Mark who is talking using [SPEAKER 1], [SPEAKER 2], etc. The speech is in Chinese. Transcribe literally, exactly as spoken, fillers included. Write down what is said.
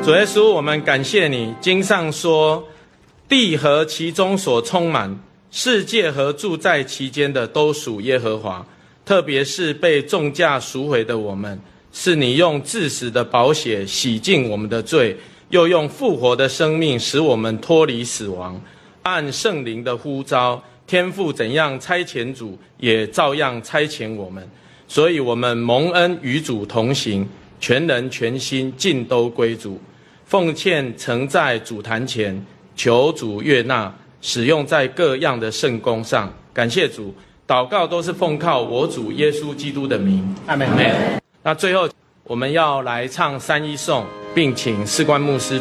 [SPEAKER 1] 主耶稣，我们感谢你。经上说，地和其中所充满，世界和住在其间的都属耶和华。特别是被重价赎回的我们，是你用至死的宝血洗净我们的罪，又用复活的生命使我们脱离死亡。按圣灵的呼召，天父怎样差遣主，也照样差遣我们。所以我们蒙恩与主同行，全人全心尽都归主。奉献呈在主坛前，求主悦纳，使用在各样的圣工上。感谢主，祷告都是奉靠我主耶稣基督的名。阿们。那最后我们要来唱三一颂，并请士官牧师